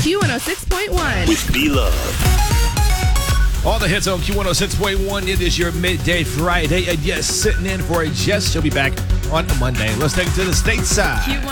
Q106.1. With B-Love. All the hits on Q106.1. It is your midday Friday. And yes, sitting in for Jess. She'll be back on Monday. Let's take it to the stateside.